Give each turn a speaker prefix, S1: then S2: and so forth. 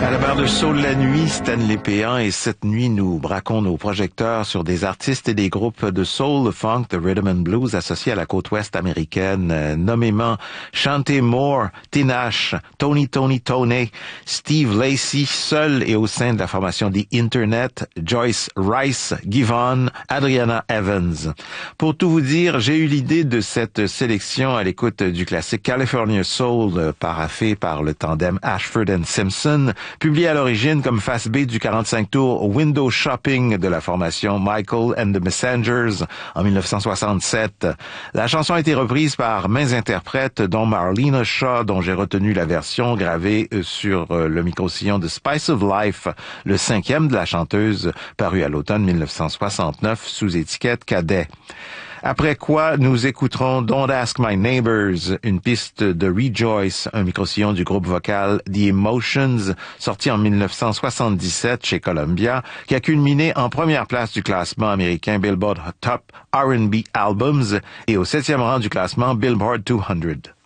S1: À la barre de Soul la nuit, Stanley Péan, et cette nuit, nous braquons nos projecteurs sur des artistes et des groupes de soul, funk, de rhythm and blues associés à la côte ouest américaine, nommément Chanté Moore, Tinashe, Tony, Steve Lacy, seul et au sein de la formation The Internet, Joyce Rice, Givon, Adriana Evans. Pour tout vous dire, j'ai eu l'idée de cette sélection à l'écoute du classique California Soul, paraphé par le tandem Ashford and Simpson, publié à l'origine comme face B du 45 tours Window Shopping de la formation Michael and the Messengers en 1967. La chanson a été reprise par maints interprètes, dont Marlena Shaw, dont j'ai retenu la version gravée sur le micro-sillon de Spice of Life, le 5e de la chanteuse, paru à l'automne 1969 sous étiquette Cadet. Après quoi, nous écouterons Don't Ask My Neighbors, une piste de Rejoice, un micro-sillon du groupe vocal The Emotions, sorti en 1977 chez Columbia, qui a culminé en première place du classement américain Billboard Top R&B Albums et au 7e rang du classement Billboard 200.